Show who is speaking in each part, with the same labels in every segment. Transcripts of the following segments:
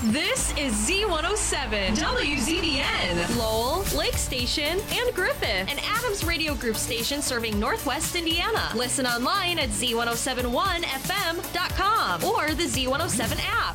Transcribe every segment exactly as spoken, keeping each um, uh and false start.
Speaker 1: This is Z one oh seven, W Z B N, Lowell, Lake Station, and Griffith, an Adams Radio Group station serving Northwest Indiana. Listen online at Z one oh seven one F M dot com or the Z one oh seven app.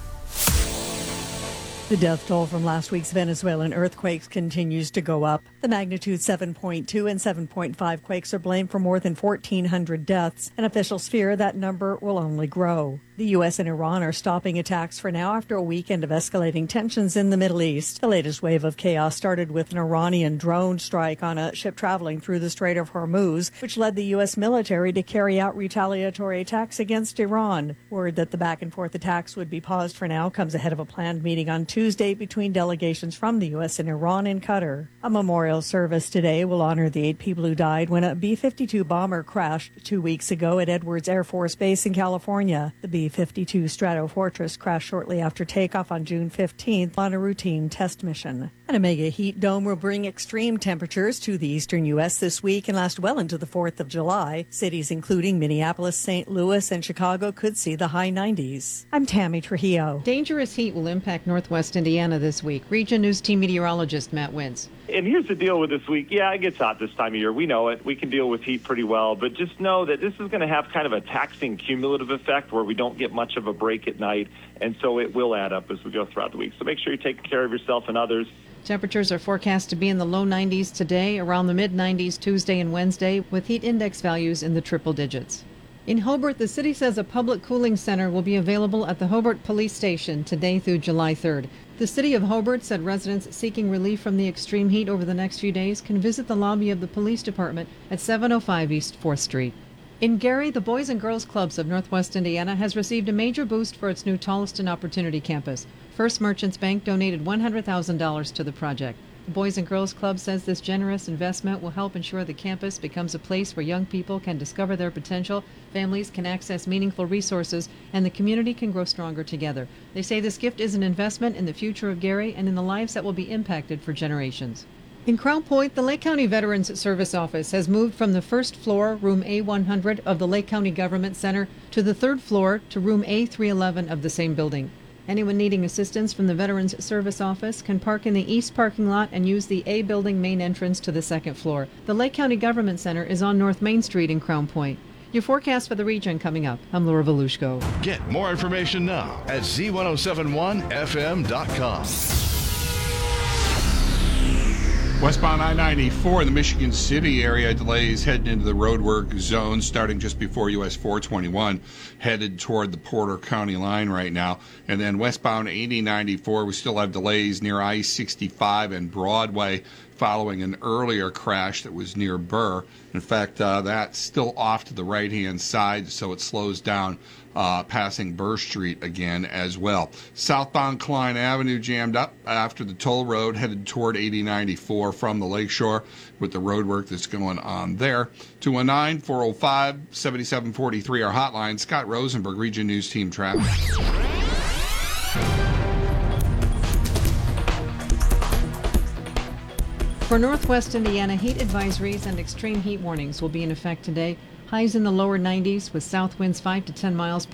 Speaker 2: The death toll from last week's Venezuelan earthquakes continues to go up. The magnitude seven point two and seven point five quakes are blamed for more than fourteen hundred deaths, and officials fear that number will only grow. The U S and Iran are stopping attacks for now after a weekend of escalating tensions in the Middle East. The latest wave of chaos started with an Iranian drone strike on a ship traveling through the Strait of Hormuz, which led the U S military to carry out retaliatory attacks against Iran. Word that the back-and-forth attacks would be paused for now comes ahead of a planned meeting on Tuesday between delegations from the U S and Iran in Qatar. A memorial service today will honor the eight people who died when a B fifty-two bomber crashed two weeks ago at Edwards Air Force Base in California. The B fifty-two Stratofortress crashed shortly after takeoff on June fifteenth on a routine test mission. And a mega heat dome will bring extreme temperatures to the eastern U S this week and last well into the fourth of July. Cities including Minneapolis, Saint Louis, and Chicago could see the high nineties. I'm Tammy Trujillo.
Speaker 3: Dangerous heat will impact Northwest Indiana this week. Region News Team meteorologist Matt Wintz.
Speaker 4: And here's the deal with this week. Yeah, it gets hot this time of year. We know it. We can deal with heat pretty well. But just know that this is going to have kind of a taxing cumulative effect where we don't get much of a break at night. And so it will add up as we go throughout the week. So make sure you're taking care of yourself and others.
Speaker 3: Temperatures are forecast to be in the low nineties today, around the mid nineties Tuesday and Wednesday, with heat index values in the triple digits. In Hobart, the city says a public cooling center will be available at the Hobart Police Station today through July third. The city of Hobart said residents seeking relief from the extreme heat over the next few days can visit the lobby of the police department at seven oh five East fourth Street. In Gary, the Boys and Girls Clubs of Northwest Indiana has received a major boost for its new Tolleson Opportunity Campus. First Merchants Bank donated one hundred thousand dollars to the project. The Boys and Girls Club says this generous investment will help ensure the campus becomes a place where young people can discover their potential, families can access meaningful resources, and the community can grow stronger together. They say this gift is an investment in the future of Gary and in the lives that will be impacted for generations. In Crown Point, the Lake County Veterans Service Office has moved from the first floor, room A one hundred of the Lake County Government Center, to the third floor, to room A three eleven of the same building. Anyone needing assistance from the Veterans Service Office can park in the east parking lot and use the A building main entrance to the second floor. The Lake County Government Center is on North Main Street in Crown Point. Your forecast for the region coming up. I'm Laura Volushko.
Speaker 5: Get more information now at Z ten seventy-one F M dot com.
Speaker 6: Westbound I ninety-four in the Michigan City area, delays heading into the roadwork zone starting just before U S four twenty-one, headed toward the Porter County line right now. And then westbound eighty ninety-four, we still have delays near I sixty-five and Broadway following an earlier crash that was near Burr. In fact, uh, that's still off to the right-hand side, so it slows down uh, passing Burr Street again as well. Southbound Klein Avenue jammed up after the toll road headed toward eighty ninety-four from the Lakeshore with the road work that's going on there. two one nine, four oh five, seven seven four three, our hotline. Scott Rosenberg, Region News Team Traffic.
Speaker 3: For Northwest Indiana, heat advisories and extreme heat warnings will be in effect today. Highs in the lower nineties with south winds five to ten miles